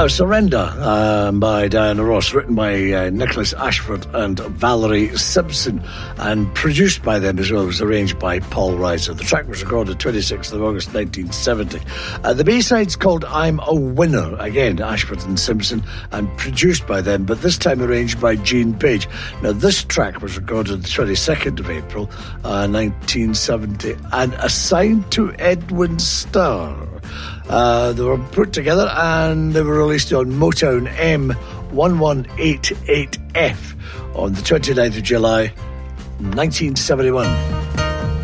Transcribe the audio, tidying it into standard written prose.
Now, Surrender by Diana Ross, written by Nicholas Ashford and Valerie Simpson, and produced by them as well. It was arranged by Paul Reiser. The track was recorded 26th of August 1970. The B-side's called I'm a Winner, again, Ashford and Simpson, and produced by them, but this time arranged by Gene Page. Now, this track was recorded the 22nd of April 1970 and assigned to Edwin Starr. They were put together and they were released on Motown M1188F on the 29th of July 1971.